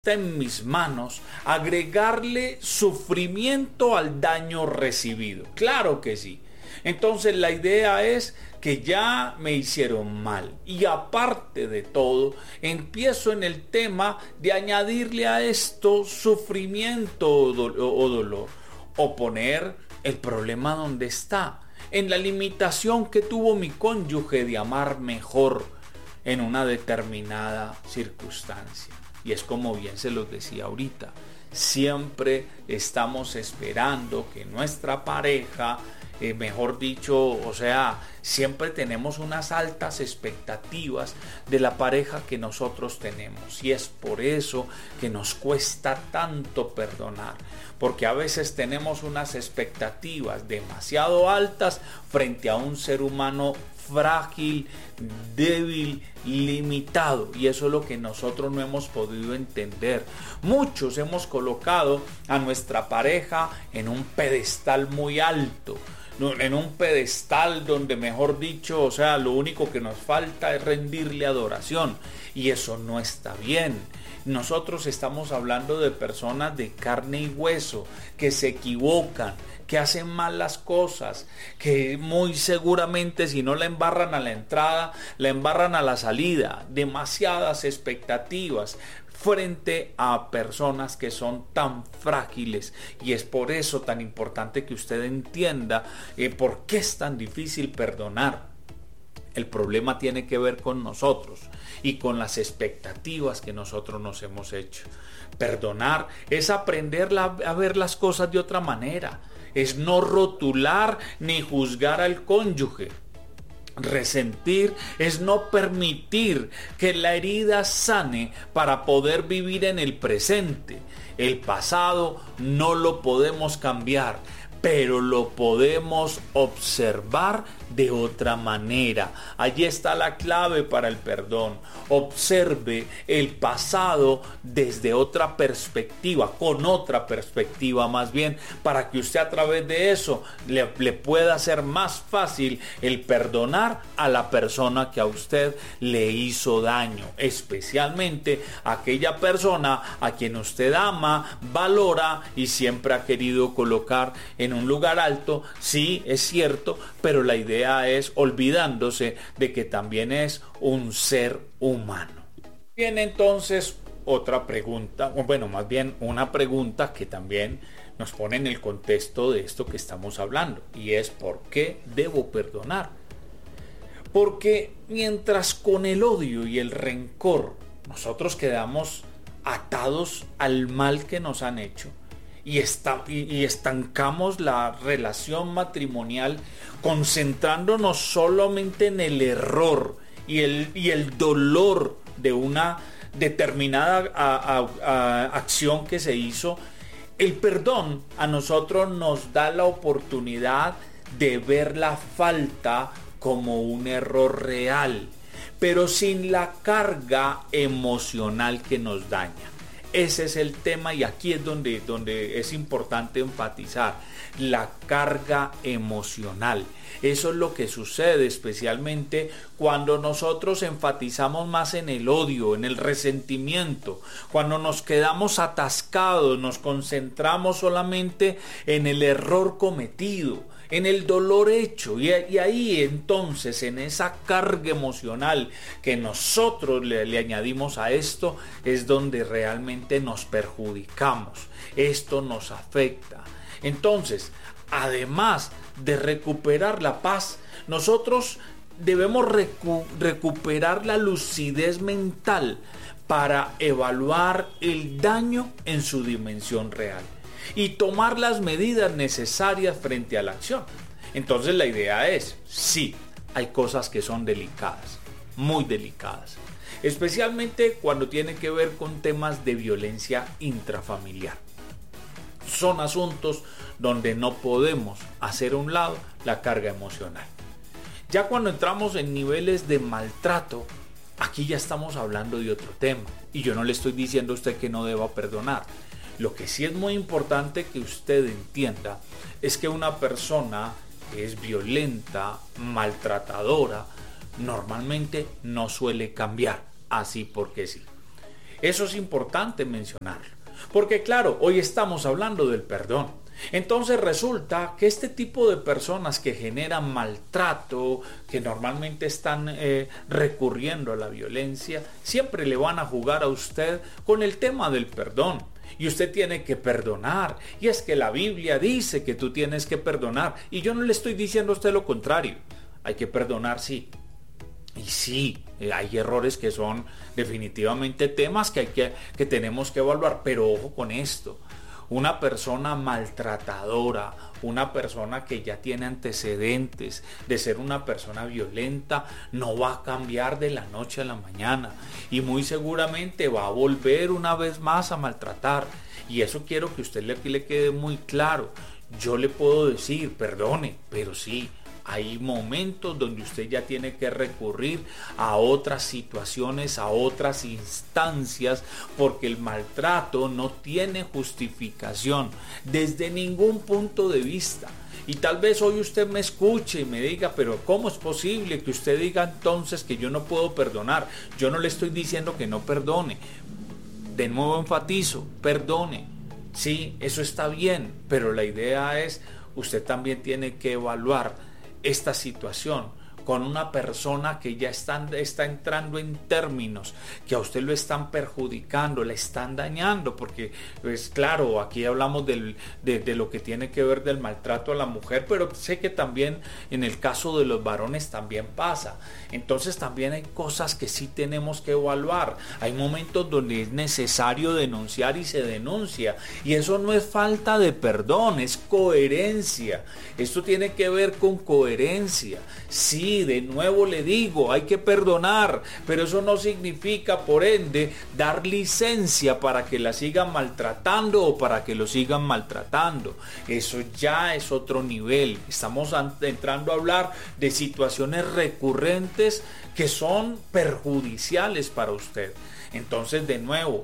en mis manos agregarle sufrimiento al daño recibido. Claro que sí. Entonces la idea es que ya me hicieron mal y aparte de todo empiezo en el tema de añadirle a esto sufrimiento o dolor o poner el problema donde está, en la limitación que tuvo mi cónyuge de amar mejor en una determinada circunstancia. Y es como bien se los decía ahorita, siempre estamos esperando que nuestra pareja, mejor dicho, o sea, siempre tenemos unas altas expectativas de la pareja que nosotros tenemos. Y es por eso que nos cuesta tanto perdonar, porque a veces tenemos unas expectativas demasiado altas frente a un ser humano frágil, débil, limitado, y eso es lo que nosotros no hemos podido entender. Muchos hemos colocado a nuestra pareja en un pedestal muy alto, en un pedestal donde, mejor dicho, o sea, lo único que nos falta es rendirle adoración, y eso no está bien. Nosotros estamos hablando de personas de carne y hueso que se equivocan, que hacen mal las cosas, que muy seguramente si no la embarran a la entrada, la embarran a la salida. Demasiadas expectativas frente a personas que son tan frágiles, y es por eso tan importante que usted entienda por qué es tan difícil perdonar. El problema tiene que ver con nosotros y con las expectativas que nosotros nos hemos hecho. Perdonar es aprender a ver las cosas de otra manera, es no rotular ni juzgar al cónyuge. Resentir es no permitir que la herida sane para poder vivir en el presente. El pasado no lo podemos cambiar, pero lo podemos observar de otra manera. Allí está la clave para el perdón. Observe el pasado desde otra perspectiva, con otra perspectiva más bien, para que usted a través de eso le pueda hacer más fácil el perdonar a la persona que a usted le hizo daño, especialmente aquella persona a quien usted ama, valora y siempre ha querido colocar en un lugar alto. Sí, es cierto, pero la idea es olvidándose de que también es un ser humano. Bien, entonces otra pregunta, bueno, más bien una pregunta que también nos pone en el contexto de esto que estamos hablando, y es ¿por qué debo perdonar? Porque mientras con el odio y el rencor nosotros quedamos atados al mal que nos han hecho, y estancamos la relación matrimonial concentrándonos solamente en el error y el dolor de una determinada acción que se hizo. El perdón a nosotros nos da la oportunidad de ver la falta como un error real, pero sin la carga emocional que nos daña. Ese es el tema, y aquí es donde es importante enfatizar la carga emocional. Eso es lo que sucede especialmente cuando nosotros enfatizamos más en el odio, en el resentimiento, cuando nos quedamos atascados, nos concentramos solamente en el error cometido, en el dolor hecho, y ahí entonces en esa carga emocional que nosotros le añadimos a esto es donde realmente nos perjudicamos. Esto nos afecta. Entonces, además de recuperar la paz, nosotros debemos recuperar la lucidez mental para evaluar el daño en su dimensión real y tomar las medidas necesarias frente a la acción. Entonces la idea es, sí, hay cosas que son delicadas, muy delicadas, especialmente cuando tiene que ver con temas de violencia intrafamiliar. Son asuntos donde no podemos hacer a un lado la carga emocional. Ya cuando entramos en niveles de maltrato, aquí ya estamos hablando de otro tema, y yo no le estoy diciendo a usted que no deba perdonar. Lo que sí es muy importante que usted entienda es que una persona que es violenta, maltratadora, normalmente no suele cambiar así porque sí. Eso es importante mencionarlo. Porque claro, hoy estamos hablando del perdón. Entonces resulta que este tipo de personas que generan maltrato, que normalmente están recurriendo a la violencia, siempre le van a jugar a usted con el tema del perdón. Y usted tiene que perdonar. Y es que la Biblia dice que tú tienes que perdonar. Y yo no le estoy diciendo a usted lo contrario. Hay que perdonar, sí. Y sí, hay errores que son definitivamente temas que tenemos que evaluar. Pero ojo con esto. Una persona maltratadora, una persona que ya tiene antecedentes de ser una persona violenta, no va a cambiar de la noche a la mañana y muy seguramente va a volver una vez más a maltratar. Y eso quiero que a usted le quede muy claro. Yo le puedo decir, perdone, pero sí, hay momentos donde usted ya tiene que recurrir a otras situaciones, a otras instancias, porque el maltrato no tiene justificación desde ningún punto de vista. Y tal vez hoy usted me escuche y me diga, pero ¿cómo es posible que usted diga entonces que yo no puedo perdonar? Yo no le estoy diciendo que no perdone. De nuevo enfatizo, perdone. Sí, eso está bien, pero la idea es, usted también tiene que evaluar esta situación con una persona que ya está entrando en términos que a usted lo están perjudicando, le están dañando, porque pues claro, aquí hablamos de lo que tiene que ver del maltrato a la mujer, pero sé que también en el caso de los varones también pasa. Entonces también hay cosas que sí tenemos que evaluar. Hay momentos donde es necesario denunciar y se denuncia, y eso no es falta de perdón, es coherencia. Esto tiene que ver con coherencia. Sí, de nuevo le digo, hay que perdonar, pero eso no significa, por ende, dar licencia para que la sigan maltratando o para que lo sigan maltratando. Eso ya es otro nivel. Estamos entrando a hablar de situaciones recurrentes que son perjudiciales para usted. Entonces, de nuevo,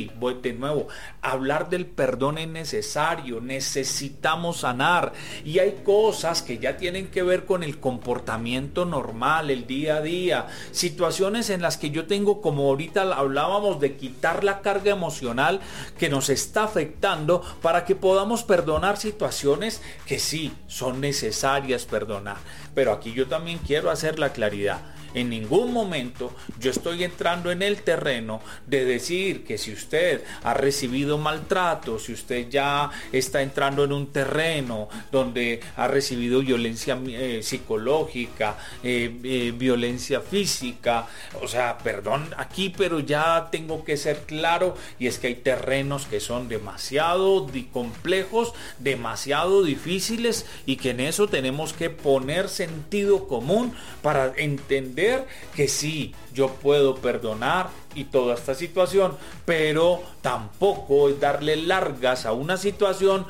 hablar del perdón es necesario, necesitamos sanar, y hay cosas que ya tienen que ver con el comportamiento normal, el día a día, situaciones en las que yo tengo, como ahorita hablábamos, de quitar la carga emocional que nos está afectando para que podamos perdonar situaciones que sí son necesarias perdonar. Pero aquí yo también quiero hacer la claridad. En ningún momento yo estoy entrando en el terreno de decir que si usted ha recibido maltrato, si usted ya está entrando en un terreno donde ha recibido violencia psicológica, violencia física, o sea, perdón aquí, pero ya tengo que ser claro, y es que hay terrenos que son demasiado complejos, demasiado difíciles, y que en eso tenemos que poner sentido común para entender que sí, yo puedo perdonar y toda esta situación, pero tampoco es darle largas a una situación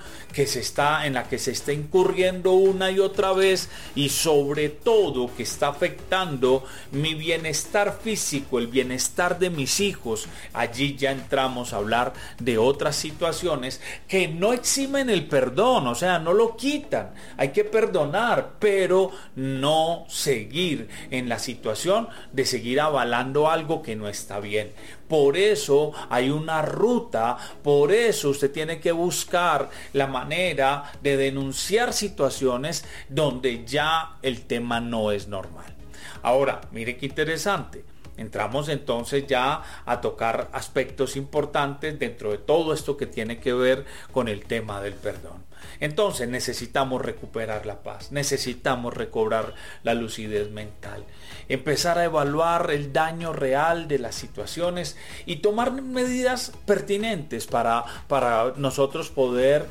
en la que se está incurriendo una y otra vez, y sobre todo que está afectando mi bienestar físico, el bienestar de mis hijos. Allí ya entramos a hablar de otras situaciones que no eximen el perdón, o sea, no lo quitan. Hay que perdonar, pero no seguir en la situación de seguir avalando algo que no está bien. Por eso hay una ruta, por eso usted tiene que buscar la manera de denunciar situaciones donde ya el tema no es normal. Ahora, mire qué interesante. Entramos entonces ya a tocar aspectos importantes dentro de todo esto que tiene que ver con el tema del perdón. Entonces necesitamos recuperar la paz, necesitamos recobrar la lucidez mental, empezar a evaluar el daño real de las situaciones y tomar medidas pertinentes para nosotros poder,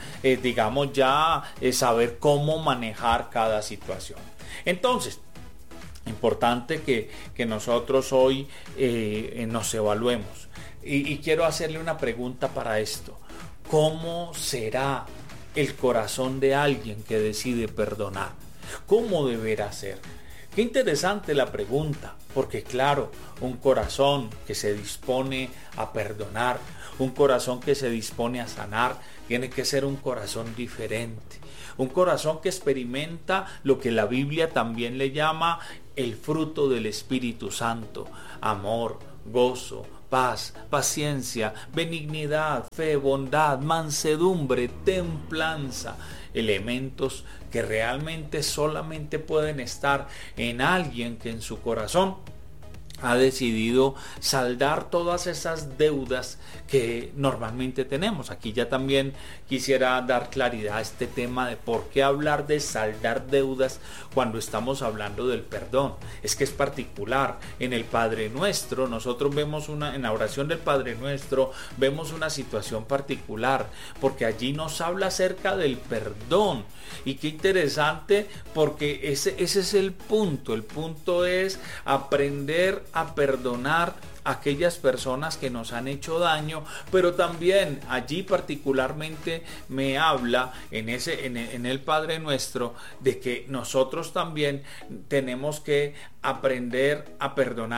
saber cómo manejar cada situación. Entonces, importante que nosotros hoy nos evaluemos. Y quiero hacerle una pregunta para esto. ¿Cómo será el corazón de alguien que decide perdonar? ¿Cómo deberá ser? Qué interesante la pregunta, porque claro, un corazón que se dispone a perdonar, un corazón que se dispone a sanar, tiene que ser un corazón diferente. Un corazón que experimenta lo que la Biblia también le llama el fruto del Espíritu Santo: amor, gozo, paz, paciencia, benignidad, fe, bondad, mansedumbre, templanza. Elementos que realmente solamente pueden estar en alguien que en su corazón ha decidido saldar todas esas deudas que normalmente tenemos. Aquí ya también quisiera dar claridad a este tema de por qué hablar de saldar deudas cuando estamos hablando del perdón. Es que es particular. En el Padre Nuestro, nosotros vemos en la oración del Padre Nuestro, vemos una situación particular, porque allí nos habla acerca del perdón. Y qué interesante, porque ese es el punto. El punto es aprender a perdonar a aquellas personas que nos han hecho daño, pero también allí particularmente me habla en el Padre Nuestro de que nosotros también tenemos que aprender a perdonar